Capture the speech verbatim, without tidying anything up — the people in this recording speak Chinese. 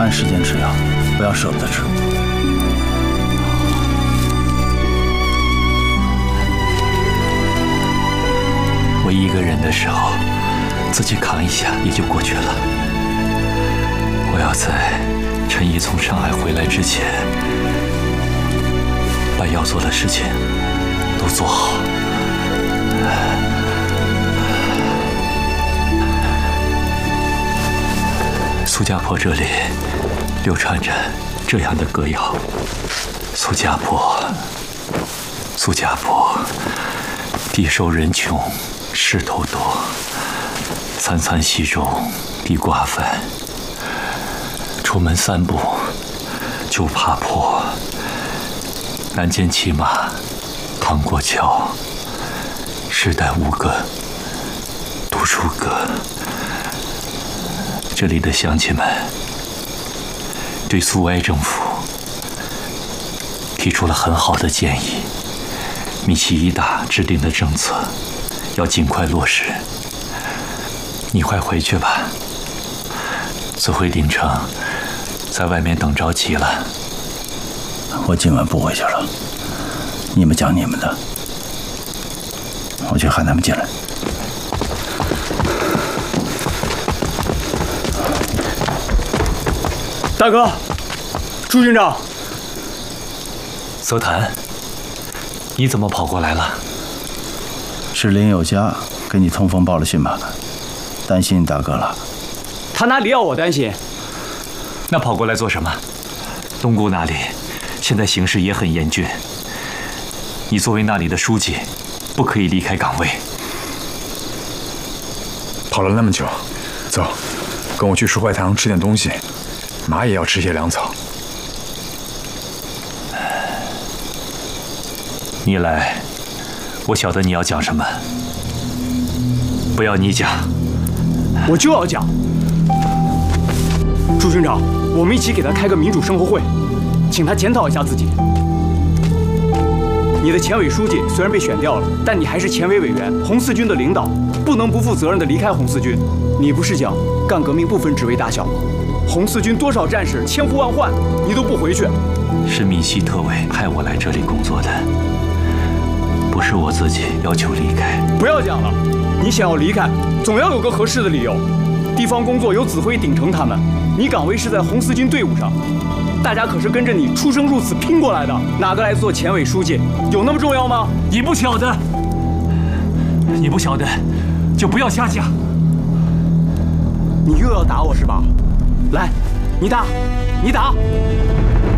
按时间吃药，不要舍不得吃。 我一个人的时候，自己扛一下也就过去了。我要在陈毅从上海回来之前，把要做的事情都做好。苏家坡这里流传着这样的歌谣：苏家坡，苏家坡，地瘦人穷势头多，三餐稀粥地瓜饭，出门三步就怕破，南间骑马趟过桥，世代无歌读书歌。这里的乡亲们对苏维埃政府提出了很好的建议，米其一大制定的政策要尽快落实。你快回去吧，子辉鼎城在外面等着急了。 我今晚不回去了，你们讲你们的，我去喊他们进来。 大哥，朱军长， 泽谭，你怎么跑过来了？ 是林有嘉给你通风报了信吧？担心你大哥了。 他哪里要我担心？ 那跑过来做什么？东姑那里现在形势也很严峻，你作为那里的书记，不可以离开岗位。 跑了那么久，走，跟我去树槐堂吃点东西，马也要吃些粮草。 你来，我晓得你要讲什么，不要你讲， 我就要讲。朱军长，我们一起给他开个民主生活会，请他检讨一下自己。你的前委书记虽然被选掉了，但你还是前委委员，红四军的领导，不能不负责任地离开红四军。你不是讲干革命不分职位大小吗？红四军多少战士千呼万唤，你都不回去。 是闽西特委派我来这里工作的，不是我自己要求离开。 不要讲了，你想要离开，总要有个合适的理由。地方工作有子辉、鼎城他们，你岗位是在红四军队伍上，大家可是跟着你出生入死拼过来的，哪个来做前委书记，有那么重要吗？ 你不晓得，你不晓得，就不要瞎讲。 你又要打我是吧？来，你打，你打！